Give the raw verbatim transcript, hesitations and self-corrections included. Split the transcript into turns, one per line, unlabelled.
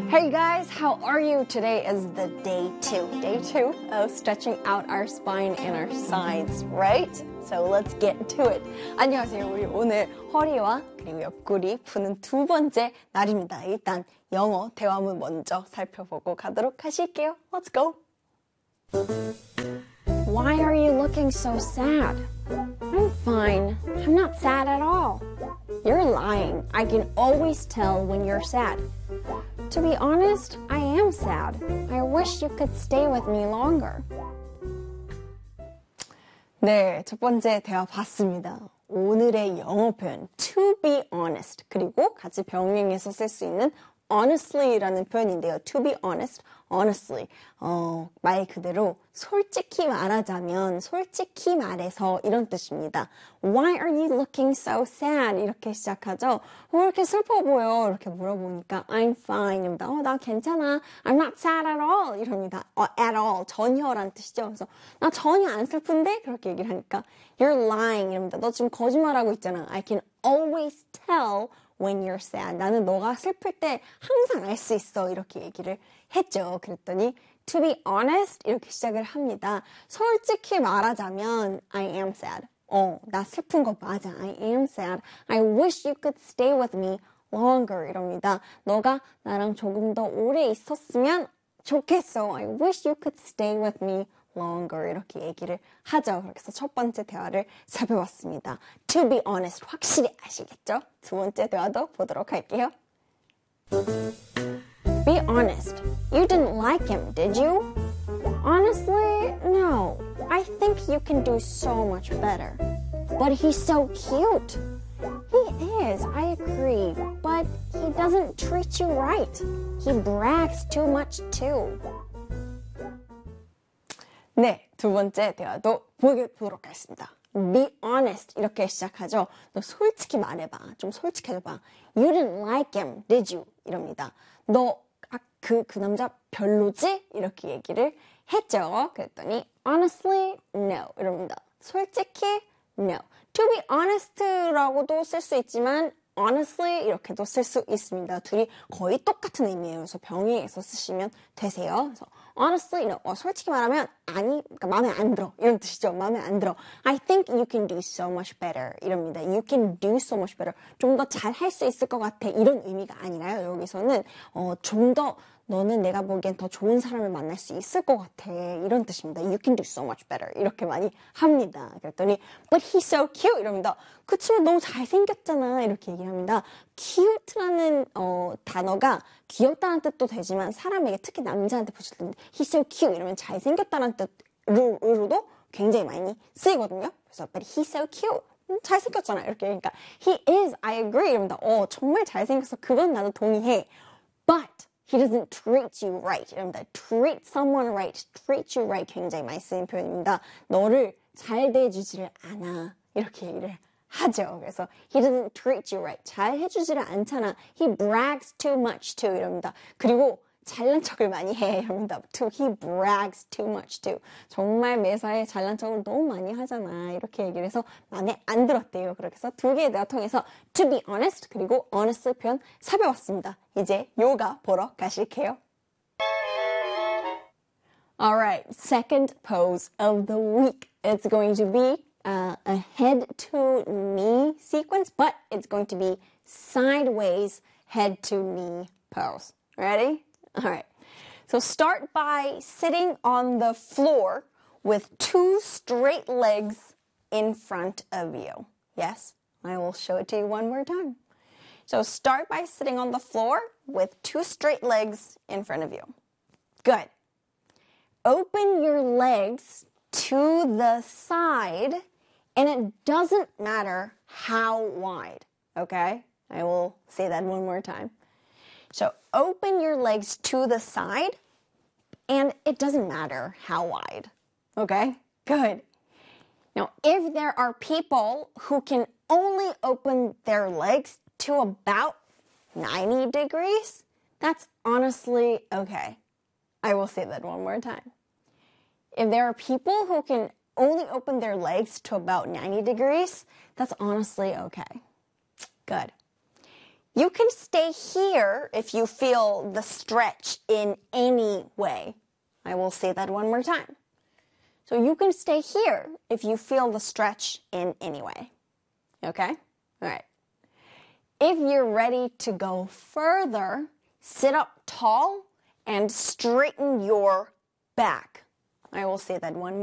Hey guys, how are you? Today is the day two. Day two of stretching out our spine and our sides, right? So let's get to it. 안녕하세요. 우리 오늘 허리와 그리고 옆구리 푸는 두 번째 날입니다. 일단 영어 대화문 먼저 살펴보고 가도록 하실게요. Let's go. Why are you looking so sad? I'm fine. I'm not sad at all. You're lying. I can always tell when you're sad. To be honest, I am sad. I wish you could stay with me longer. 네, 첫 번째 대화 봤습니다. 오늘의 영어 표현 to be honest 그리고 같이 병행해서 쓸 수 있는 honestly라는 표현인데요. To be honest, honestly 어, 말 그대로 솔직히 말하자면 솔직히 말해서 이런 뜻입니다. Why are you looking so sad? 이렇게 시작하죠. 왜 이렇게 슬퍼 보여? 이렇게 물어보니까 I'm fine 이럽니다. 어, 나 괜찮아. I'm not sad at all 이럽니다. 어, at all 전혀란 뜻이죠. 그래서 나 전혀 안 슬픈데? 그렇게 얘기를 하니까 You're lying 이럽니다. 너 지금 거짓말하고 있잖아. I can always tell when you're sad. 나는 너가 슬플 때 항상 알 수 있어. 이렇게 얘기를 했죠. 그랬더니 to be honest 이렇게 시작을 합니다. 솔직히 말하자면 I am sad. 어, 나 슬픈 거 맞아. I am sad. I wish you could stay with me longer 이럽니다. 너가 나랑 조금 더 오래 있었으면 좋겠어. I wish you could stay with me longer 이렇게 얘기를 하죠. 그래서 첫 번째 대화를 살펴봤습니다. To be honest 확실히 아시겠죠? 두 번째 대화도 보도록 할게요. Be honest. You didn't like him, did you? Honestly, no. I think you can do so much better. But he's so cute. He is, I agree. But he doesn't treat you right. He brags too much too. 네, 두 번째 대화도 보도록 하겠습니다. Be honest 이렇게 시작하죠. 너 솔직히 말해봐. 좀 솔직해져봐. You didn't like him, did you? 이럽니다. 너 그, 그 남자 별로지? 이렇게 얘기를 했죠. 그랬더니 honestly, no 이럽니다. 솔직히, no. To be honest라고도 쓸 수 있지만 honestly 이렇게도 쓸 수 있습니다. 둘이 거의 똑같은 의미예요. 그래서 병행해서 쓰시면 되세요. 그래서 honestly, no. 어, 솔직히 말하면 아니, 그러니까 마음에 안 들어 이런 뜻이죠. 마음에 안 들어. I think you can do so much better 이럽니다. You can do so much better. 좀 더 잘 할 수 있을 것 같아 이런 의미가 아니라요. 여기서는 어, 좀 더 너는 내가 보기엔 더 좋은 사람을 만날 수 있을 것 같아 이런 뜻입니다. You can do so much better 이렇게 많이 합니다. 그랬더니 But he's so cute 이럽니다. 그 친구 너무 잘생겼잖아 이렇게 얘기합니다. cute라는 어, 단어가 귀엽다는 뜻도 되지만 사람에게 특히 남자한테 붙일 때 He's so cute 이러면 잘생겼다는 뜻으로도 굉장히 많이 쓰이거든요. 그래서 But he's so cute 음, 잘생겼잖아 이렇게 그러니까 He is, I agree 이럽니다. 어 정말 잘생겼어. 그건 나도 동의해. But He doesn't treat you right. 이럽니다. Treat someone right. Treat you right. 굉장히 많이 쓰인 표현입니다. 너를 잘 대해주지를 않아. 이렇게 얘기를 하죠. 그래서 He doesn't treat you right. 잘 해주지를 않잖아. He brags too much too. 이럽니다. 그리고 잘난 척을 많이 해. 이럽니다. He brags too much too. 정말 매사에 잘난 척을 너무 많이 하잖아. 이렇게 얘기를 해서 마음에 안 들었대요. 그렇게 해서 두 개의 대화 통해서 to be honest 그리고 honest 표현 살펴봤습니다. 이제 요가 보러 가실게요. Alright, second pose of the week. It's going to be uh, a head to knee sequence, but it's going to be sideways head to knee pose. Ready? All right, so start by sitting on the floor with two straight legs in front of you. Yes, I will show it to you one more time. So start by sitting on the floor with two straight legs in front of you. Good. Open your legs to the side, and it doesn't matter how wide, okay? I will say that one more time. So open your legs to the side, and it doesn't matter how wide. Okay? Good. Now, if there are people who can only open their legs to about ninety degrees, that's honestly okay. I will say that one more time. If there are people who can only open their legs to about ninety degrees, that's honestly okay. Good. You can stay here if you feel the stretch in any way. I will say that one more time. So you can stay here if you feel the stretch in any way. Okay? All right. If you're ready to go further, sit up tall and straighten your back. I will say that one